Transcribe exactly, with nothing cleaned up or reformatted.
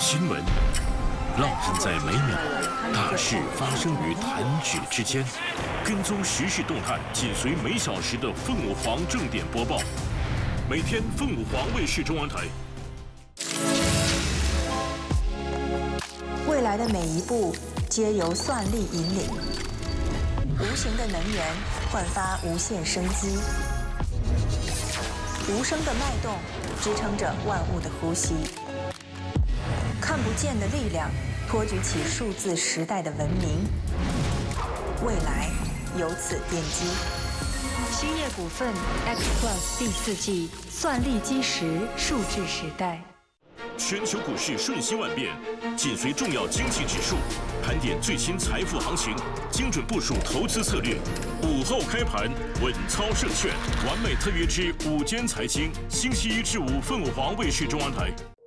新闻烙印在每秒，大事发生于弹指之间。跟踪时事动态，紧随每小时的凤舞凰正点播报。每天凤舞凰卫视中文台。 未来的每一步皆由算力引领，无形的能源焕发无限生机，无声的脉动支撑着万物的呼吸。看不见的力量托举起数字时代的文明，未来由此奠基。 兴业股份 X Plus 第四季算力基石数字时代。 全球股市瞬息万变，紧随重要经济指数，盘点最新财富行情，精准部署投资策略。午后开盘，稳操胜券，完美特约之午间财经，星期一至五凤凰卫视中文台。